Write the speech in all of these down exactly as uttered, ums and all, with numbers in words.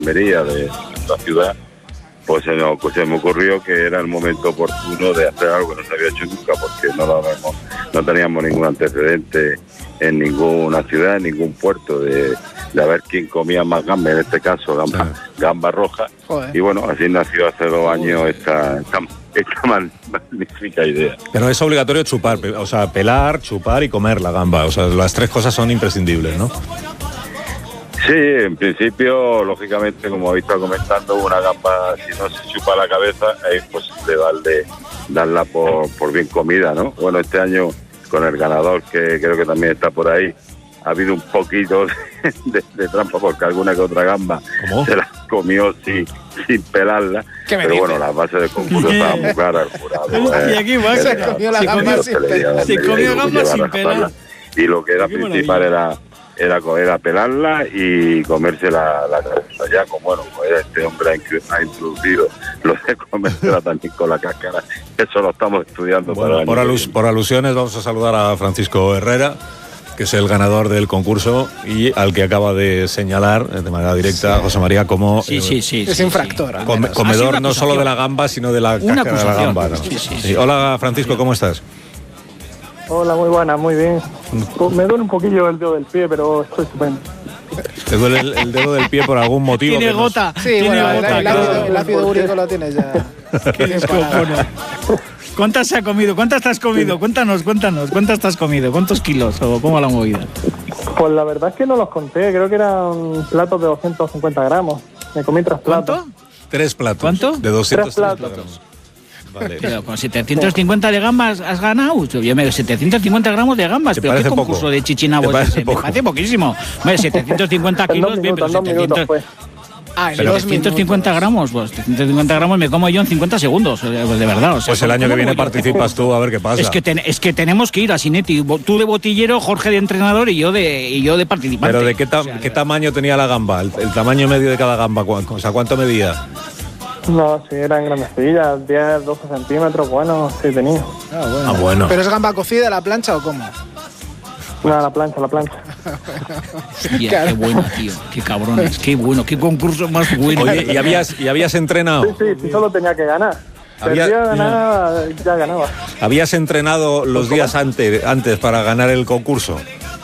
Almería, de la ciudad, pues se, nos, pues se me ocurrió que era el momento oportuno de hacer algo que no se había hecho nunca, porque no lo habíamos, no teníamos ningún antecedente en ninguna ciudad, en ningún puerto, de, de a ver quién comía más gamba, en este caso gamba, sí. gamba roja. Joder. Y bueno, así nació hace dos años esta, esta, esta magnífica idea. Pero es obligatorio chupar, o sea, pelar, chupar y comer la gamba, o sea, las tres cosas son imprescindibles, ¿no? Sí, en principio, lógicamente, como habéis estado comentando, una gamba, si no se chupa la cabeza, es imposible darle, darla por, por bien comida, ¿no? Bueno, este año, con el ganador, que creo que también está por ahí, ha habido un poquito de, de, de trampa, porque alguna que otra gamba ¿Cómo? se la comió sin, sin pelarla. Pero dice? Bueno, la base del concurso estaba muy clara, el jurado. Y aquí va, se comió la gamba sin pelar. Se comió gamba sin pelar. Y lo que era principal era... Era, era pelarla y comerse la, la cabeza. Ya como bueno, pues este hombre ha, ha introducido lo de comérsela también con la cáscara. Eso lo estamos estudiando. Bueno, para por, alus, por alusiones vamos a saludar a Francisco Herrera, que es el ganador del concurso y al que acaba de señalar de manera directa sí. José María como sí, sí, sí, eh, es infractor. Com, comedor no solo de la gamba, sino de la cáscara de la gamba. ¿No? Sí, sí, sí. Hola Francisco, ¿cómo estás? Hola, muy buena, muy bien. Me duele un poquillo el dedo del pie, pero estoy estupendo. ¿Te duele el, el dedo del pie por algún motivo? Tiene gota. Nos... Sí, tiene bueno, gota. El, el, el ácido úrico lo tienes ya. ¿Qué descojones? ¿Cuántas se ha comido? ¿Cuántas te has comido? Cuéntanos, cuéntanos. ¿Cuántas te has comido? ¿Cuántos kilos? ¿O cómo la movida? Pues la verdad es que no los conté. Creo que eran platos de doscientos cincuenta gramos. Me comí tres platos. ¿Cuánto? Tres platos. ¿Cuánto? De doscientos cincuenta gramos. Platos. Vale. Pero con setecientos cincuenta de gambas has ganado. Yo me setecientos cincuenta gramos de gambas. ¿Pero qué concurso poco? de chichinabos es ese? Me parece poquísimo. Hombre, setecientos cincuenta kilos, bien, pero setecientos... Ah, en pero setecientos cincuenta gramos, pues setecientos cincuenta gramos me como yo en cincuenta segundos, pues de verdad. O sea, pues el año que viene participas tú, a ver qué pasa. Es que, ten, es que tenemos que ir a Sinetti, tú de botillero, Jorge de entrenador y yo de, y yo de participante. Pero ¿de qué, ta o sea, qué tamaño tenía la gamba? El, el tamaño medio de cada gamba, o sea, ¿cuánto medía? No, sí, eran grandecillas, diez, doce centímetros, bueno, sí tenía. Ah, bueno. Ah, bueno. ¿Pero es gamba cocida a la plancha o cómo? No, a la plancha, a la plancha. Hostia, claro. Qué bueno, tío, qué cabrones, qué bueno, qué concurso más bueno. Oye, ¿y habías, y habías entrenado? Sí, sí, sí, solo tenía que ganar. Había, Perdía, ganaba, ya ganaba. ¿Habías entrenado los días antes, antes para ganar el concurso?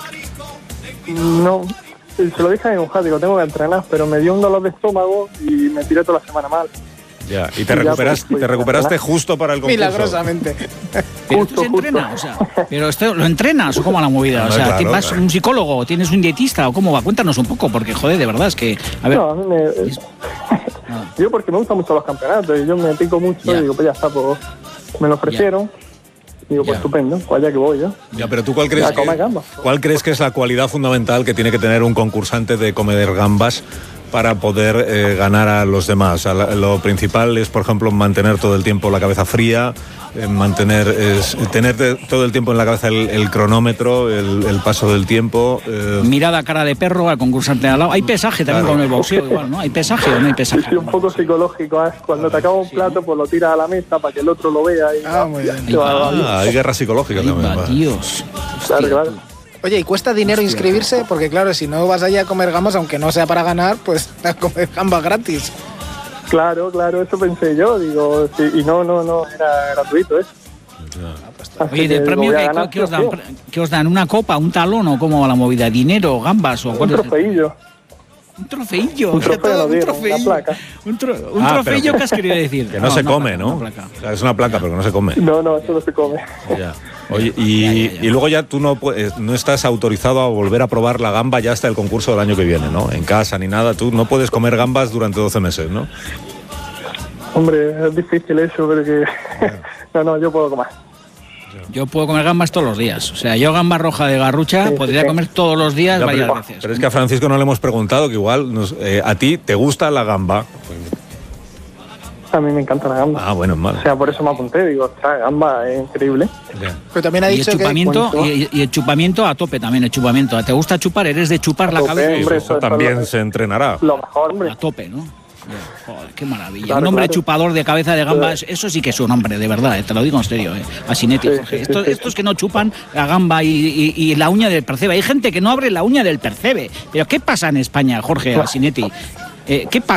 No. Se lo dije a mi mujer, digo, tengo que entrenar, pero me dio un dolor de estómago y me tiré toda la semana mal. Ya, y te, y recuperas, ya, pues, te recuperaste justo para el concurso. Milagrosamente. Pero justo, esto se entrena, o sea, pero esto, ¿lo entrenas o cómo la movida? No, o sea, claro, ¿vas claro. un psicólogo, tienes un dietista o cómo va? Cuéntanos un poco, porque joder, de verdad es que... A ver, no, a mí me... Es... Ah. Yo porque me gustan mucho los campeonatos y yo me pico mucho ya. y digo, pues ya está, pues me lo ofrecieron. Ya. Digo, pues ya. estupendo, pues allá que voy yo. Ya, pero tú cuál crees, que, ¿cuál crees que es la cualidad fundamental que tiene que tener un concursante de comer gambas para poder eh, ganar a los demás? O sea, la, lo principal es, por ejemplo, mantener todo el tiempo la cabeza fría, eh, mantener, es, tener de, todo el tiempo en la cabeza el, el cronómetro, el, el paso del tiempo. Eh. Mirada cara de perro al concursante al lado. Hay pesaje también claro. con el boxeo igual, ¿no? ¿Hay pesaje o no hay pesaje? Sí, sí, un poco psicológico. ¿eh? Cuando te acaba un plato, pues lo tiras a la mesa para que el otro lo vea. Y ah, muy bien. Ah, hay guerra psicológica Ay, también. Va, Dios. Claro, claro. Oye, ¿y cuesta dinero Hostia, inscribirse? Claro. Porque claro, si no vas allá a comer gambas, aunque no sea para ganar, pues a comer gambas gratis. Claro, claro, eso pensé yo, digo, sí, y no, no, no, era gratuito eso. Ya. Oye, ¿de premio qué, ¿qué, os dan, ¿qué os dan? ¿Una copa, un talón o cómo va la movida? ¿Dinero, gambas o un trofeillo? Un trofeillo, un trofeo, un trofeillo, un, tro un ah, trofeillo, ¿qué has querido decir? Que no, no se come, placa, ¿no? O sea, es una placa, pero que no se come. No, no, eso no se come. Ya. Oye, y, ya, ya, ya. y luego ya tú no, puedes, no estás autorizado a volver a probar la gamba ya hasta el concurso del año que viene, ¿no? En casa ni nada, tú no puedes comer gambas durante doce meses, ¿no? Hombre, es difícil eso, porque no, no, yo puedo comer. Yo puedo comer gambas todos los días. O sea, yo gamba roja de garrucha sí, podría sí. comer todos los días ya, varias pero, veces. Pero es que a Francisco no le hemos preguntado que igual nos, eh, a ti te gusta la gamba. A mí me encanta la gamba. Ah, bueno, mal. O sea, por eso me apunté, digo, o sea, gamba es increíble. Yeah. Pero también ha dicho y el chupamiento, que... y, y el chupamiento a tope también, el chupamiento. ¿Te gusta chupar? ¿Eres de chupar a la tope, cabeza? Hombre, eso, eso también se entrenará. Lo mejor, hombre. A tope, ¿no? Joder, qué maravilla. Claro, un hombre claro. chupador de cabeza de gamba, claro. Eso sí que es un hombre, de verdad, eh, te lo digo en serio, eh. A Sinetti, sí, sí, estos, sí, sí. estos que no chupan la gamba y, y, y la uña del percebe. Hay gente que no abre la uña del percebe. ¿Pero qué pasa en España, Jorge, a Sinetti? Eh, ¿Qué pasa?